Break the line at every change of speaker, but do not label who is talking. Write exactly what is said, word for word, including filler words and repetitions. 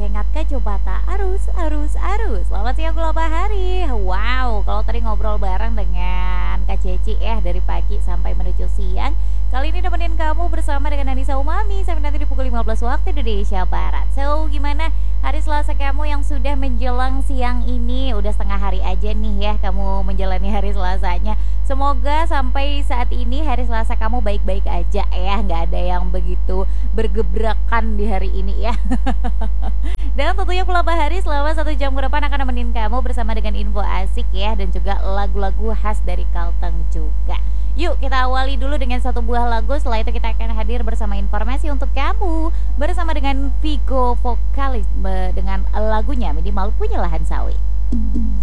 Kengat ka coba tak arus arus arus. Selamat siang Gula Bahari. Wow, kalau tadi ngobrol bareng dengan Kak Ceci ya dari pagi sampai menuju siang. Kali ini nemenin kamu bersama dengan Anissa Umami sampai nanti di pukul lima belas waktu Indonesia Barat. So, gimana hari Selasa kamu yang sudah menjelang siang ini? Udah setengah hari aja nih ya kamu menjalani hari Selasanya. Semoga sampai saat ini hari Selasa kamu baik-baik aja ya, nggak ada yang begitu bergebrakan di hari ini ya. Dan tentunya Gula Bahari selama satu jam ke depan akan nemenin kamu bersama dengan info asik ya, dan juga lagu-lagu khas dari Kalteng juga. Yuk kita awali dulu dengan satu buah lagu. Setelah itu kita akan hadir bersama informasi untuk kamu bersama dengan Vigo Vokalis dengan lagunya Minimal Punya Lahan Sawit.